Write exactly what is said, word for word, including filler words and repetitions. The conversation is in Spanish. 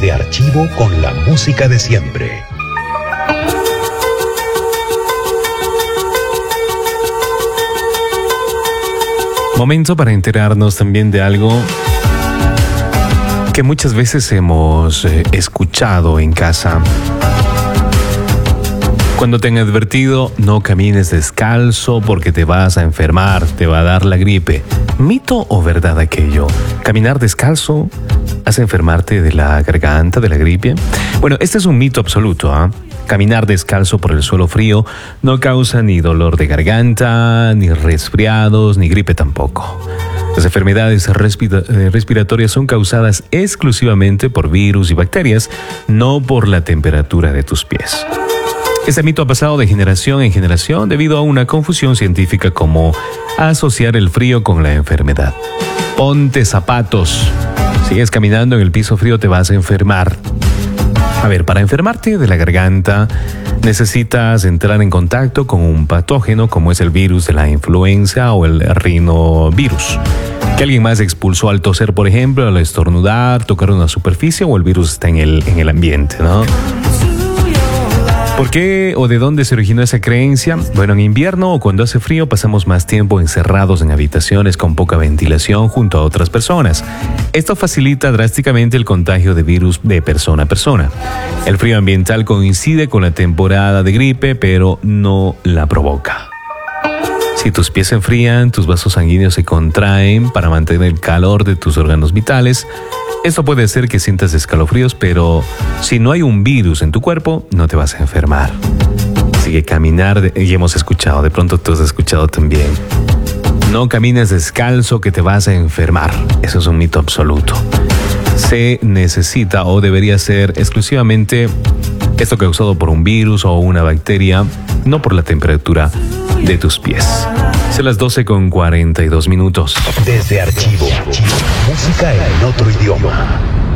Desde Archivo con la música de siempre. Momento para enterarnos también de algo que muchas veces hemos eh, escuchado en casa. Cuando te han advertido, no camines descalzo porque te vas a enfermar, te va a dar la gripe. ¿Mito o verdad aquello? ¿Caminar descalzo hace enfermarte de la garganta, de la gripe? Bueno, este es un mito absoluto, ¿ah? ¿eh? Caminar descalzo por el suelo frío no causa ni dolor de garganta, ni resfriados, ni gripe tampoco. Las enfermedades respira- respiratorias son causadas exclusivamente por virus y bacterias, no por la temperatura de tus pies. Este mito ha pasado de generación en generación debido a una confusión científica como asociar el frío con la enfermedad. Ponte zapatos. Sigues caminando en el piso frío, te vas a enfermar. A ver, para enfermarte de la garganta necesitas entrar en contacto con un patógeno como es el virus de la influenza o el rinovirus, que alguien más expulsó al toser, por ejemplo, al estornudar, tocar una superficie o el virus está en el, en el ambiente, ¿no? ¿Por qué o de dónde se originó esa creencia? Bueno, en invierno o cuando hace frío pasamos más tiempo encerrados en habitaciones con poca ventilación junto a otras personas. Esto facilita drásticamente el contagio de virus de persona a persona. El frío ambiental coincide con la temporada de gripe, pero no la provoca. Si tus pies se enfrían, tus vasos sanguíneos se contraen para mantener el calor de tus órganos vitales. Esto puede hacer que sientas escalofríos, pero si no hay un virus en tu cuerpo, no te vas a enfermar. Sigue caminar, de, y hemos escuchado, de pronto tú has escuchado también. No camines descalzo que te vas a enfermar. Eso es un mito absoluto. Se necesita o debería ser exclusivamente esto causado por un virus o una bacteria, no por la temperatura de tus pies. Son las doce con cuarenta y dos minutos. Desde Archivo, música en otro idioma.